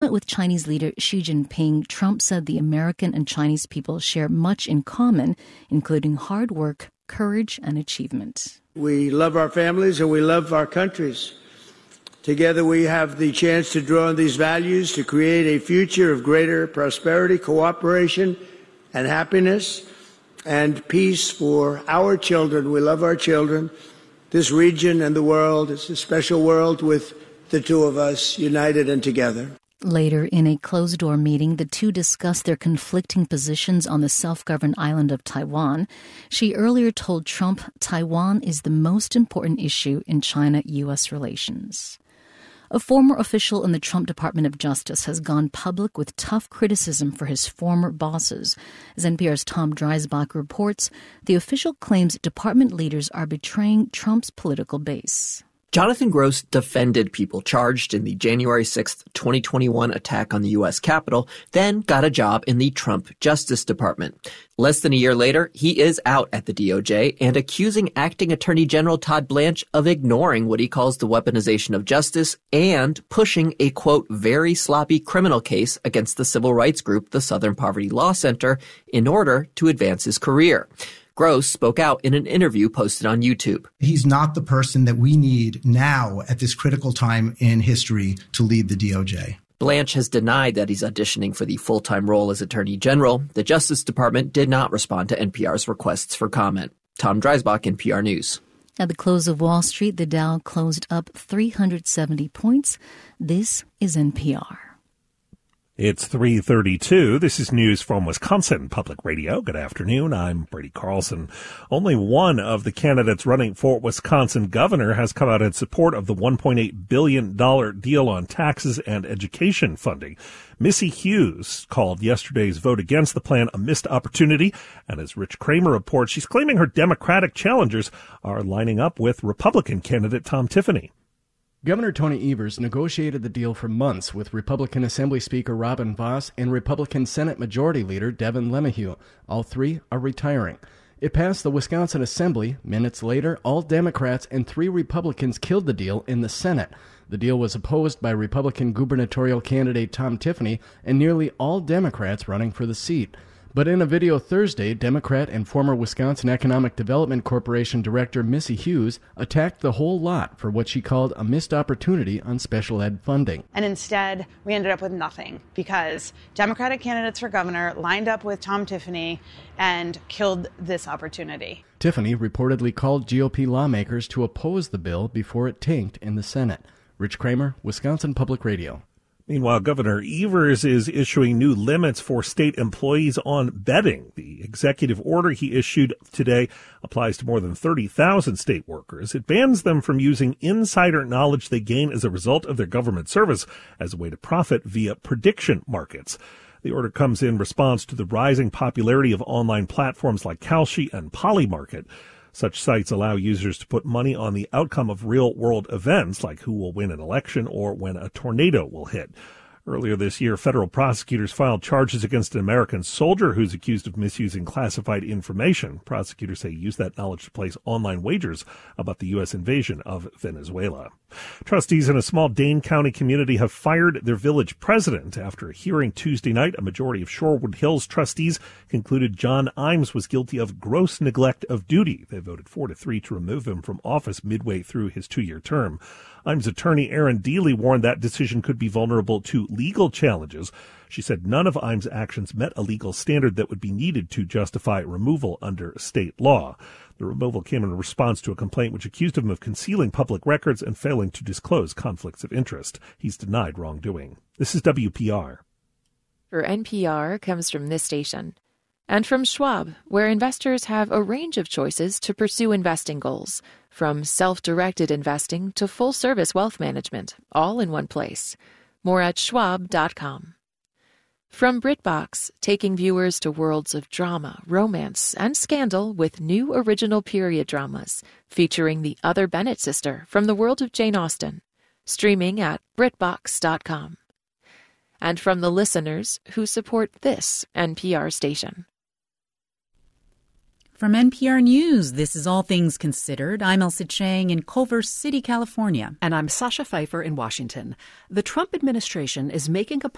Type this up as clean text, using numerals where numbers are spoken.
summit with Chinese leader Xi Jinping, Trump said the American and Chinese people share much in common, including hard work, courage, and achievement. We love our families and we love our countries. Together we have the chance to draw on these values to create a future of greater prosperity, cooperation, and happiness and peace for our children. We love our children. This region and the world is a special world with the two of us united and together. Later, in a closed-door meeting, the two discussed their conflicting positions on the self-governed island of Taiwan. She earlier told Trump Taiwan is the most important issue in China-U.S. relations. A former official in the Trump Department of Justice has gone public with tough criticism for his former bosses. As NPR's Tom Dreisbach reports, the official claims department leaders are betraying Trump's political base. Jonathan Gross defended people charged in the January 6, 2021 attack on the U.S. Capitol, then got a job in the Trump Justice Department. Less than a year later, he is out at the DOJ and accusing Acting Attorney General Todd Blanche of ignoring what he calls the weaponization of justice and pushing a, quote, very sloppy criminal case against the civil rights group, the Southern Poverty Law Center, in order to advance his career. Gross spoke out in an interview posted on YouTube. He's not the person that we need now at this critical time in history to lead the DOJ. Blanche has denied that he's auditioning for the full-time role as Attorney General. The Justice Department did not respond to NPR's requests for comment. Tom Dreisbach, NPR News. At the close of Wall Street, the Dow closed up 370 points. This is NPR. It's 3:32. This is news from Wisconsin Public Radio. Good afternoon. I'm Brady Carlson. Only one of the candidates running for Wisconsin governor has come out in support of the $1.8 billion deal on taxes and education funding. Missy Hughes called yesterday's vote against the plan a missed opportunity. And as Rich Kramer reports, she's claiming her Democratic challengers are lining up with Republican candidate Tom Tiffany. Governor Tony Evers negotiated the deal for months with Republican Assembly Speaker Robin Vos and Republican Senate Majority Leader Devin LeMahieu. All three are retiring. It passed the Wisconsin Assembly. Minutes later, all Democrats and 3 Republicans killed the deal in the Senate. The deal was opposed by Republican gubernatorial candidate Tom Tiffany and nearly all Democrats running for the seat. But in a video Thursday, Democrat and former Wisconsin Economic Development Corporation Director Missy Hughes attacked the whole lot for what she called a missed opportunity on special ed funding. And instead, we ended up with nothing because Democratic candidates for governor lined up with Tom Tiffany and killed this opportunity. Tiffany reportedly called GOP lawmakers to oppose the bill before it tanked in the Senate. Rich Kramer, Wisconsin Public Radio. Meanwhile, Governor Evers is issuing new limits for state employees on betting. The executive order he issued today applies to more than 30,000 state workers. It bans them from using insider knowledge they gain as a result of their government service as a way to profit via prediction markets. The order comes in response to the rising popularity of online platforms like Kalshi and Polymarket. Such sites allow users to put money on the outcome of real-world events, like who will win an election or when a tornado will hit. Earlier this year, federal prosecutors filed charges against an American soldier who's accused of misusing classified information. Prosecutors say he used that knowledge to place online wagers about the U.S. invasion of Venezuela. Trustees in a small Dane County community have fired their village president. After a hearing Tuesday night, a majority of Shorewood Hills trustees concluded John Imes was guilty of gross neglect of duty. They voted 4-3 to remove him from office midway through his 2-year term. Imes attorney Erin Deely warned that decision could be vulnerable to legal challenges. She said none of Imes' actions met a legal standard that would be needed to justify removal under state law. The removal came in response to a complaint which accused him of concealing public records and failing to disclose conflicts of interest. He's denied wrongdoing. This is WPR. For NPR comes from this station. And from Schwab, where investors have a range of choices to pursue investing goals, from self-directed investing to full-service wealth management, all in one place. More at schwab.com. From BritBox, taking viewers to worlds of drama, romance, and scandal with new original period dramas featuring the other Bennett sister from the world of Jane Austen. Streaming at BritBox.com. And from the listeners who support this NPR station. From NPR News, this is All Things Considered. I'm Elsa Chang in Culver City, California. And I'm Sasha Pfeiffer in Washington. The Trump administration is making a